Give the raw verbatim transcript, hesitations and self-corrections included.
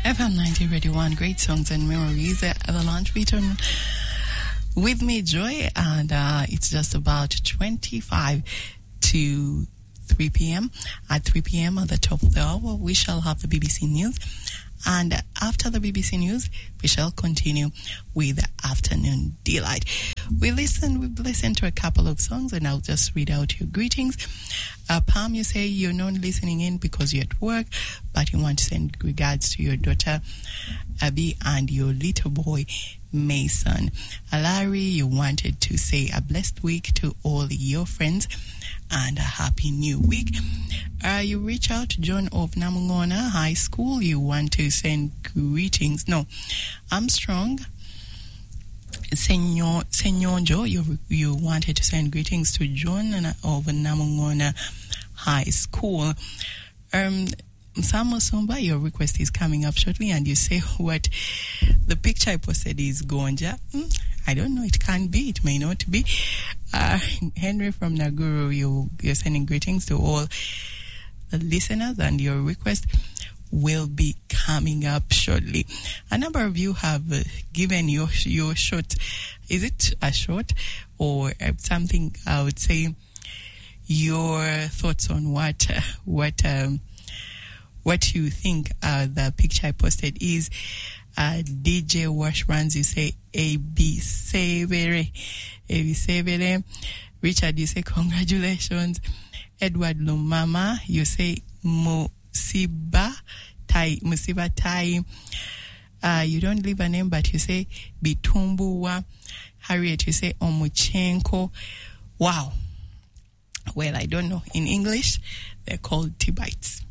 F M ninety Radio one, great songs and memories. Uh, the launch beaten with me, Joy, and uh, it's just about twenty-five to three p.m. At three p.m. at the top of the hour, we shall have the B B C News. And after the B B C News, we shall continue with Afternoon Delight. We listen, we've listened to a couple of songs, and I'll just read out your greetings. Uh, Pam, you say you're not listening in because you're at work, but you want to send regards to your daughter, Abby, and your little boy, Mason. Alari, you wanted to say a blessed week to all your friends and a happy new week. Uh, you reach out to John of Namungona High School. You want to send greetings. No, Armstrong. Senor, Senor Joe, you, you wanted to send greetings to John of Namungona High School. Um, Samuel Sumba, your request is coming up shortly, and you say what the picture I posted is Gonja. Mm, I don't know, it can be, it may not be. Uh, Henry from Naguru, you, you're sending greetings to all the listeners, and your request will be coming up shortly. A number of you have uh, given your your short. Is it a short or uh, something? I would say your thoughts on what uh, what um, what you think uh, the picture I posted is. Uh, D J Wash Runs, you say A B Severe, A B Severe. Richard, you say congratulations. Edward Lumama, you say Musiba Tai, Musiba Tai. Uh, you don't leave a name, but you say Bitumbuwa. Harriet, you say Omuchenko. Wow. Well, I don't know. In English, they're called T-bites.